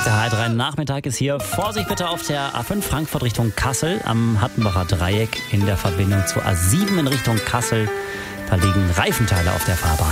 Der H3 Nachmittag ist hier. Vorsicht bitte auf der A5 Frankfurt Richtung Kassel am Hattenbacher Dreieck in der Verbindung zur A7 in Richtung Kassel. Da liegen Reifenteile auf der Fahrbahn.